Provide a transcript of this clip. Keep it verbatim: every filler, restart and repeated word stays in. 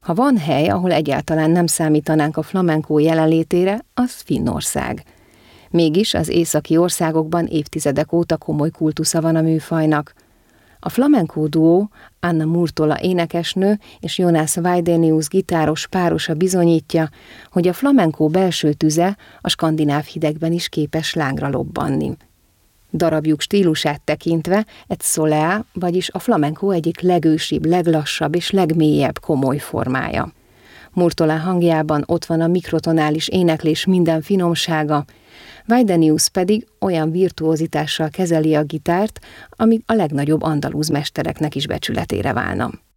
Ha van hely, ahol egyáltalán nem számítanánk a flamenco jelenlétére, az Finnország. Mégis az északi országokban évtizedek óta komoly kultusza van a műfajnak. A flamenco duó, Anna Murtola énekesnő és Jonas Waidenius gitáros párosa bizonyítja, hogy a flamenco belső tüze a skandináv hidegben is képes lángra lobbanni. Darabjuk stílusát tekintve egy solea, vagyis a flamenco egyik legősibb, leglassabb és legmélyebb komoly formája. Murtola hangjában ott van a mikrotonális éneklés minden finomsága, Waidenius pedig olyan virtuózitással kezeli a gitárt, ami a legnagyobb andalúz mestereknek is becsületére válna.